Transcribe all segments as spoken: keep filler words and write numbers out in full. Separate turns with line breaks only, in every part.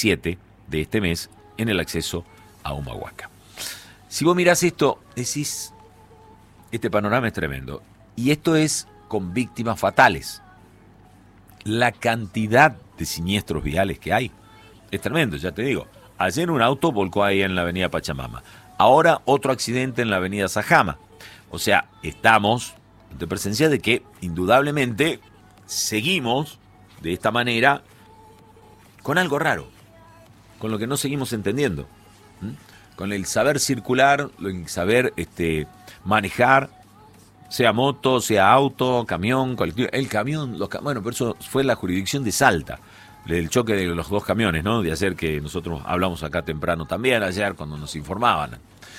siete de este mes en el acceso a Humahuaca. Si vos mirás esto, decís, este panorama es tremendo. Y esto es con víctimas fatales. La cantidad de siniestros viales que hay es tremendo, ya te digo. Ayer un auto volcó ahí en la avenida Pachamama. Ahora otro accidente en la avenida Sajama. O sea, estamos de presencia de que indudablemente seguimos de esta manera con algo raro, con lo que no seguimos entendiendo, ¿Mm? con el saber circular, el saber este, manejar, sea moto, sea auto, camión, colectivo. El camión, los, bueno, pero eso fue la jurisdicción de Salta, el choque de los dos camiones, ¿no? De ayer, que nosotros hablamos acá temprano también, ayer cuando nos informaban.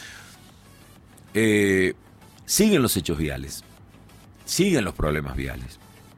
Eh, siguen los hechos viales, siguen los problemas viales.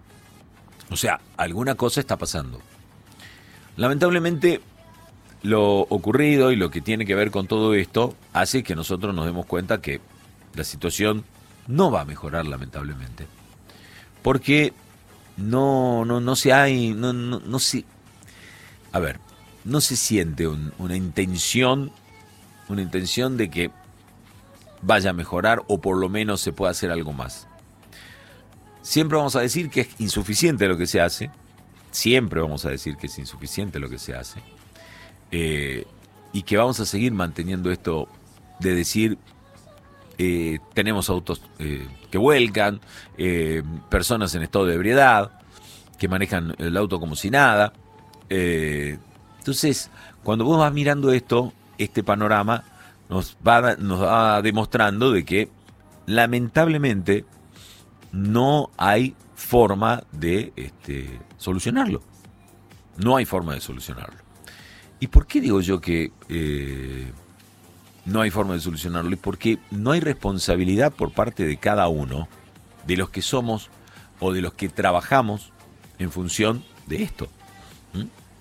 O sea, alguna cosa está pasando. Lamentablemente, lo ocurrido y lo que tiene que ver con todo esto hace que nosotros nos demos cuenta que la situación no va a mejorar, lamentablemente. Porque no, no, no se hay, no, no, no se, a ver, no se siente un, una intención, una intención de que vaya a mejorar o por lo menos se pueda hacer algo más. Siempre vamos a decir que es insuficiente lo que se hace, siempre vamos a decir que es insuficiente lo que se hace, eh, y que vamos a seguir manteniendo esto de decir, eh, tenemos autos eh, que vuelcan, eh, personas en estado de ebriedad, que manejan el auto como si nada. Eh, entonces, cuando vos vas mirando esto, este panorama nos va, nos va demostrando de que lamentablemente no hay forma de este, solucionarlo. No hay forma de solucionarlo. ¿Y por qué digo yo que eh, no hay forma de solucionarlo? Y porque no hay responsabilidad por parte de cada uno, de los que somos o de los que trabajamos en función de esto. ¿Mm?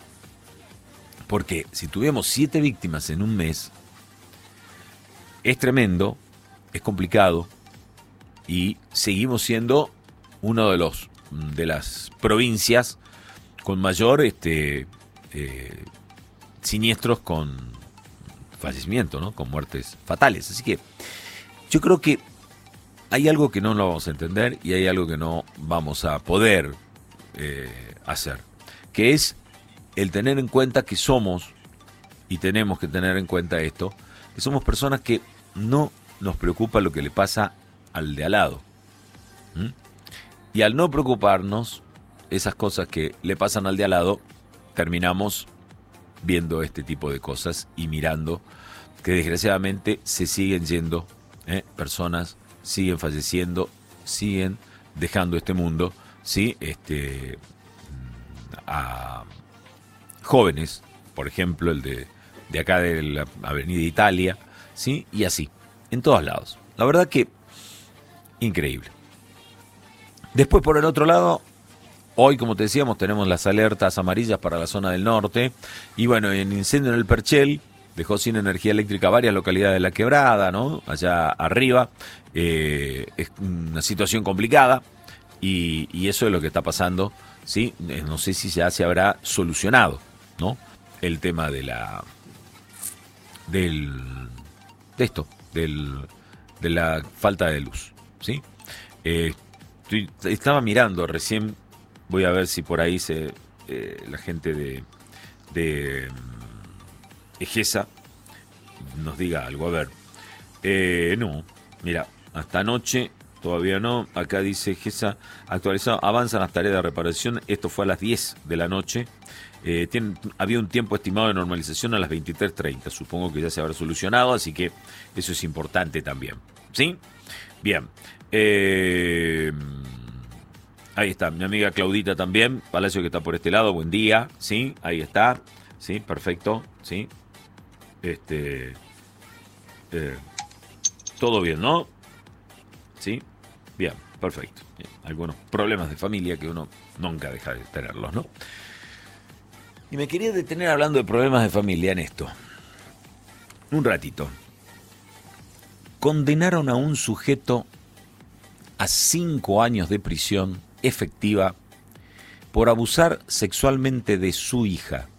Porque si tuvimos siete víctimas en un mes, es tremendo, es complicado, y seguimos siendo uno de los de las provincias con mayor este eh, siniestros con fallecimiento, ¿no? Con muertes fatales. Así que yo creo que hay algo que no lo vamos a entender y hay algo que no vamos a poder eh, hacer, que es el tener en cuenta que somos, y tenemos que tener en cuenta esto, que somos personas que no nos preocupa lo que le pasa al de al lado. ¿Mm? Y al no preocuparnos esas cosas que le pasan al de al lado, terminamos viendo este tipo de cosas y mirando que desgraciadamente se siguen yendo ¿eh? personas, siguen falleciendo, siguen dejando este mundo, ¿sí? este, a jóvenes, por ejemplo, el de, de acá de la Avenida Italia, ¿sí? Y así, en todos lados. La verdad que increíble. Después, por el otro lado, hoy, como te decíamos, tenemos las alertas amarillas para la zona del norte. Y bueno, en incendio en el Perchel dejó sin energía eléctrica varias localidades de la Quebrada, ¿no? Allá arriba. Eh, es una situación complicada y, y eso es lo que está pasando, ¿sí? No sé si ya se habrá solucionado, ¿no? El tema de la... del... de esto, del, de la falta de luz, ¿sí? Eh, estoy, estaba mirando recién, voy a ver si por ahí se eh, la gente de, de Egesa nos diga algo. A ver, eh, no, mira, hasta anoche todavía no. Acá dice Egesa actualizado, avanzan las tareas de reparación. Esto fue a las diez de la noche. Eh, tiene, había un tiempo estimado de normalización a las veintitrés treinta. Supongo que ya se habrá solucionado, así que eso es importante también, ¿sí? Bien. Eh, ahí está, mi amiga Claudita también, Palacio, que está por este lado, buen día, ¿sí? Ahí está, ¿sí? Perfecto, ¿sí? Este, eh, todo bien, ¿no? ¿Sí? Bien, perfecto. Bien. Algunos problemas de familia que uno nunca deja de tenerlos, ¿no? Y me quería detener hablando de problemas de familia en esto. Un ratito. Condenaron a un sujeto a cinco años de prisión efectiva por abusar sexualmente de su hija.